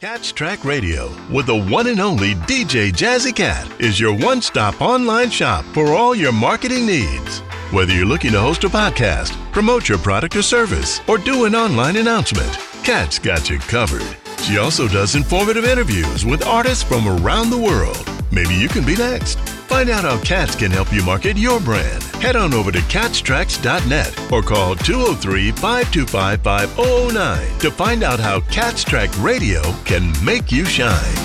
Catch Track Radio with the one and only DJ Jazzy Cat is your one-stop online shop for all your marketing needs. Whether you're looking to host a podcast, promote your product or service, or do an online announcement, Cat's got you covered. She also does informative interviews with artists from around the world. Maybe you can be next. Find out how Cats can help you market your brand. Head on over to catstracks.net or call 203-525-5009 to find out how Cat's Track Radio can make you shine.